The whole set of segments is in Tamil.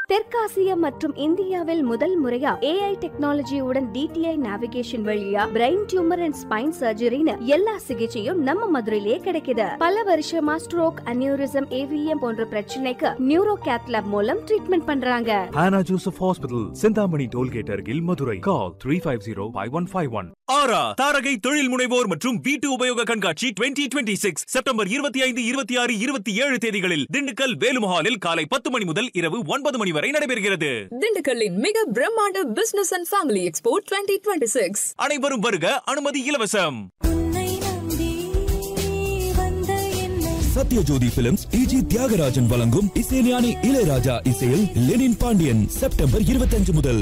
தெற்காசியா மற்றும் இந்தியாவில் முதல் முறையா AI டெக்னாலஜியுடன் DTI நேவிகேஷன் வழியா பிரெயின் டியூமர் அண்ட் ஸ்பைன் சர்ஜரின்னு எல்லா சிகிச்சையும் நம்ம மதுரையிலே கிடைக்குது. பல வருஷமா ஸ்ட்ரோக், அனியூரிசம், AVM போன்ற பிரச்சனைக்கு நியூரோ கேத்லாப் மூலம் ட்ரீட்மெண்ட் பண்றாங்க. Hannah Joseph Hospital, Sindhamani Tollgate அருகில் மதுரை. Call 350-5151. ஆரா தாரகை தொழில் முனைவோர் மற்றும் வீட்டு உபயோக கண்காட்சி 2026 செப்டம்பர் 25, 26, 27 தேதிகளில் திண்டுக்கல் வேலுமஹாலில் காலை 10 மணி முதல் இரவு 9 மணி வரை நடைபெறுகிறது. திண்டுக்கல்லின் மிக பிரம்மாண்ட பிசினஸ் அண்ட் ஃபேமிலி எக்ஸ்போ 2026. அனைவரும் வருக, அனுமதி இலவசம். சத்யஜோதி பிலிம்ஸ் TG தியாகராஜன் வழங்கும் இசைஞானி இளையராஜா இசையில் லெனின் பாண்டியன் செப்டம்பர் 25 முதல்.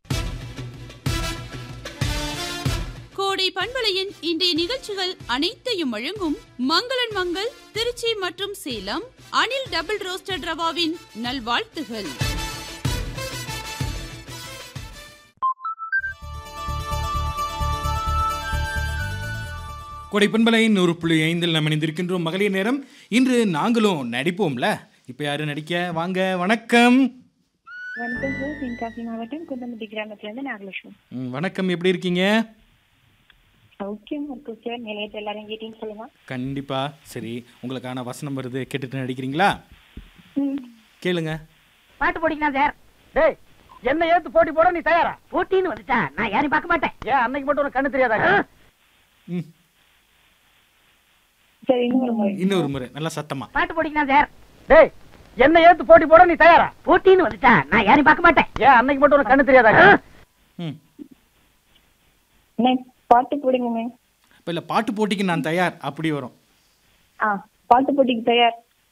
கோடை பண்பலையின் இன்றைய நிகழ்ச்சிகள் அனைத்தையும் வழங்கும் மங்களன் மங்கள் திருச்சி மற்றும் சேலம் அனில் டபுள் ரோஸ்டட் ரவாவின் நல்வாழ்த்துகள். கோடை பண்பலை 100.5 நாம் இணைந்திருக்கின்றோம். மகளிர் நேரம். இன்று நாங்களும் நடிப்போம்ல. இப்போ யாரு நடிக்க? வாங்க. வணக்கம். வணக்கம் சார். தென்காசி மாவட்டம் குந்தமதி கிராமத்திலிருந்து நாகலட்சுமி. வணக்கம். எப்படி இருக்கீங்க? சௌக்கியம் இருக்கு சார். நிலையத்தை எல்லாரும் கேட்டீங்கன்னு சொல்லுங்க. கண்டிப்பா. சரி, உங்களுக்கான வசனம் வருது, கேட்டுட்டு நடிக்கிறீங்களா? கேளுங்க. பாட்டு போடிக்கலாம் சார். டேய், என்ன ஏத்து போட்டி போட நீ தயாரா? போட்டின்னு வந்துட்டா நான் யாரையும் பார்க்க மாட்டேன். ஏன் அன்னைக்கு மட்டும் உனக்கு கண்ணு தெரியாதா? சரி, இன்னொரு முறை நல்லா சத்தமா பாட்டு போடிக்கலாம் சார். டேய், என்ன ஏத்து போட்டி போட நீ தயாரா? போட்டின்னு வந்துட்டா நான் யாரையும் பார்க்க மாட்டேன். ஏன் அன்னைக்கு மட்டும் உனக்கு கண்ணு தெரியாதா? பாட்டு போடுங்க. இப்ப இல்ல, பாட்டு போட்டிக்கு நான் தயார் அப்படி வரும். பாட்டு போட்டிக்கு தயார்.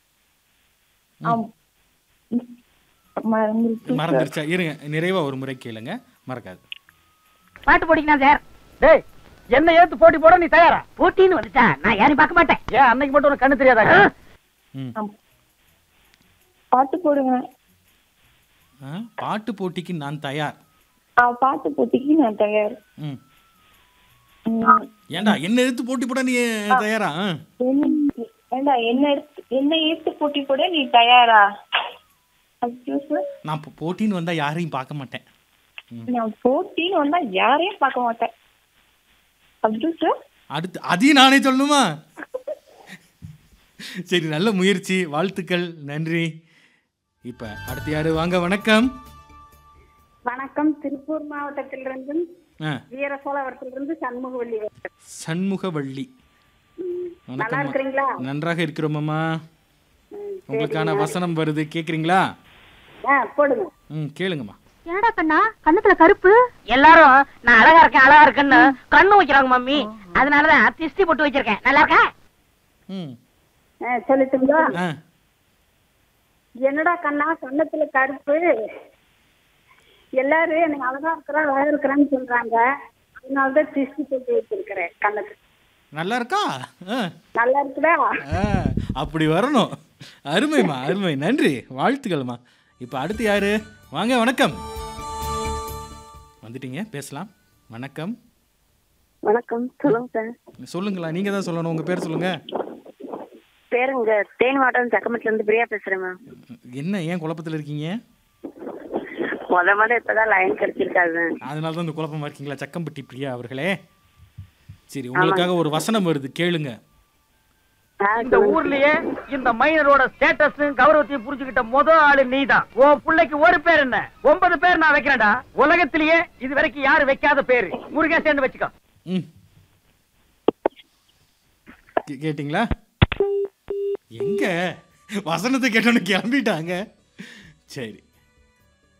மறந்துருச்சா? இருங்க, நிறைவா ஒரு முறை கேளுங்க, மறக்காது. பாட்டு போடிக்கலாம் சார். டேய், என்ன ஏத்து போட்டி போட நீ தயாரா? போட்டின்னு வந்துட்டா நான் யாரையும் பார்க்க மாட்டேன். ஏன் அன்னைக்கு மட்டும் உனக்கு கண்ணு தெரியாதா? பாட்டு போடுங்க. பாட்டு போட்டிக்கு நான் தயார். பாட்டு போட்டிக்கு நான் தயார். ஏண்டா என்ன எடுத்து போட்டி போட நீ தயாரா? ஏண்டா என்ன எடுத்து போட்டி போட நீ தயாரா? நான் போட்டின்னு வந்தா யாரையும் பார்க்க மாட்டேன். நான் போட்டின்னு வந்தா யாரையும் பார்க்க மாட்டேன். அடுத்து அதையும் நானே சொல்லணுமா? சரி, நல்ல முயற்சி, வாழ்த்துக்கள், நன்றி. இப்ப அடுத்து யாரு? வாங்க. வணக்கம். வணக்கம். திருப்பூர் மாவட்டத்திலிருந்து வீரசோழவரத்திலிருந்து சண்முகவள்ளி. சண்முகவள்ளி, நல்லா இருக்கிறீங்களா? நன்றாக இருக்கிறோம்மா. உங்களுக்கான வசனம் வருது, கேக்குறீங்களா? போடுங்க. கேளுங்கம்மா. என்னடா கண்ணா கண்ணுக்குள்ள கருப்பு? எல்லாரும் நான் அழகா இருக்கேன் அழகா இருக்கேன்னு கண்ணு வைக்கிறாங்க மம்மி. அதனாலதான் திஷ்டி போட்டு வச்சிருக்கேன். நல்லா இருக்கா? சொல்லிட்டுங்களா? என்னடா கண்ணா கண்ணத்துல கருப்பு? எல்லாரும் எனக்கு அழகா இருக்கிறேன்னு சொல்றாங்க. அதனாலதான் திஷ்டி போட்டு வச்சிருக்கிறேன் கண்ணுக்கு. நல்லா இருக்கா? நல்லா இருக்குதா? அப்படி வரணும். அருமைமா, அருமை, நன்றி, வாழ்த்துக்கள்மா. இப்ப அடுத்து யாரு? வாங்க. வணக்கம். வந்துட்டீங்க, பேசலாம். வணக்கம். வணக்கம். சொல்லுங்க சார். சொல்லுங்களா? நீங்க தான் சொல்லணும். உங்க பேர் சொல்லுங்க. பேருங்க தேனி மாவட்டம் சக்கமத்துல இருந்து பிரியா பேசுறேன். என்ன ஏன் குழப்பத்துல இருக்கீங்க? முதல்ல இப்பதான் லைன் கிடைச்சிருக்காது, அதனாலதான் இந்த குழப்பமா இருக்கீங்களா? சக்கம்பட்டி பிரியா அவர்களே. சரி, உங்களுக்காக ஒரு வசனம் வருது, கேளுங்க. இந்த ஊர்லயே இந்த மைனரோட ஸ்டேட்டஸ் கௌரவத்தையும் புரிஞ்சுக்கிட்ட முதல் ஆளு நீதான். உன் பிள்ளைக்கு ஒரு பேர் என்ன, 9 பேர் நான் வைக்கிறேன்டா. உலகத்திலேயே இது வரைக்கும் யாரு வைக்காத பேரு. முருகன் சேர்ந்து வச்சுக்கோ. கேட்டீங்களா? எங்க வசனத்தை கேட்டோன்னு கிளம்பிட்டாங்க. சரி,